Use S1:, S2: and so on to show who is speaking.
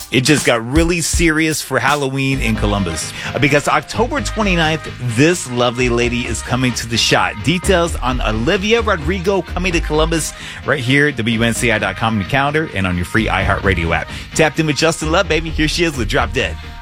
S1: It just got really serious for Halloween in Columbus. Because October 29th, this lovely lady is coming to the shot. Details on Olivia Rodrigo coming to Columbus right here at WNCI.com on your calendar and on your free iHeartRadio app. Tapped in with Justin Love, baby. Here she is with Drop Dead.